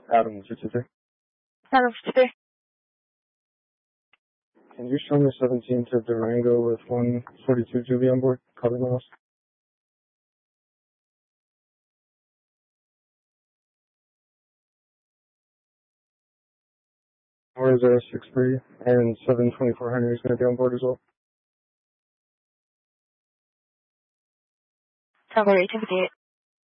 Adam 223. Adam 53. Can you show me 17 to Durango with 142 Julie on board? Cover miles. Or is there a 63 and 724 Henry is going to be on board as well? Tower 858.